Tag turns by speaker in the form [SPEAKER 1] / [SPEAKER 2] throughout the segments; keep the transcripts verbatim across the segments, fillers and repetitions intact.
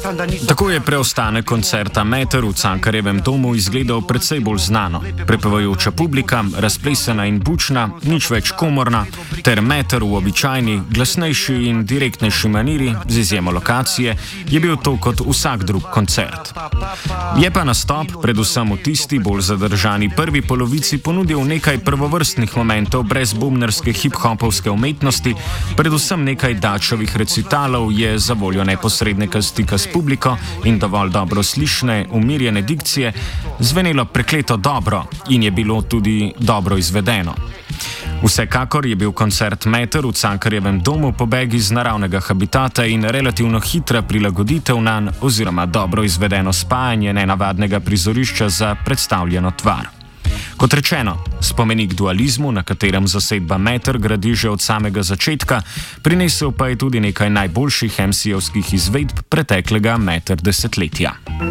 [SPEAKER 1] Tako je preostanek koncerta Meter v Cankarjevem domu izgledal precej bolj znano. Prepevajoča publika, razplesena in bučna, nič več komorna, ter Meter v običajni, glasnejši in direktnejši maniri, z izjemo lokacije, je bil to kot vsak drug koncert. Je pa nastop, predvsem v tisti bolj zadržani prvi polovici, ponudil nekaj prvovrstnih momentov brez bubnerske hip-hopovske umetnosti, predvsem nekaj Dačovih recitalov je za voljo neposrednega stika s publiko in dovolj dobro slišne, umirjene dikcije zvenelo prekleto dobro in je bilo tudi dobro izvedeno. Vsekakor je bil koncert Meter v Cankarjevem domu pobeg iz naravnega habitata in relativno hitra prilagoditev nanj oziroma dobro izvedeno spajanje nenavadnega prizorišča za predstavljeno tvar. Kot rečeno, spomenik dualizmu, na katerem zasedba Meter gradi že od samega začetka, prinesel pa je tudi nekaj najboljših em si-jevskih izvedb preteklega Meter desetletja.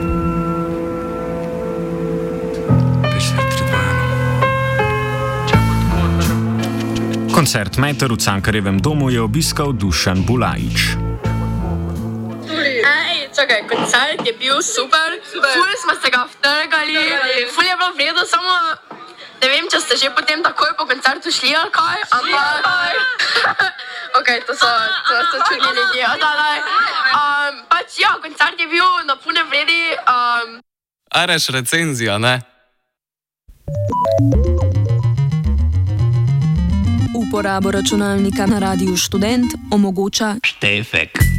[SPEAKER 1] Koncert Meter v Cankarjevem domu je obiskal Dušan Bulajič.
[SPEAKER 2] Čakaj, koncert je bil super, ful smo se ga vtrgali, ful je bilo vredo, samo ne vem, če ste že potem takoj po koncertu šli ali kaj, ampak ok, to so, to so čudni ljudje, da, da, um, pač ja, koncert je bil na pune vredi. Um...
[SPEAKER 3] A reš recenzija, ne?
[SPEAKER 4] Uporabo računalnika na Radiu Študent omogoča Štefek.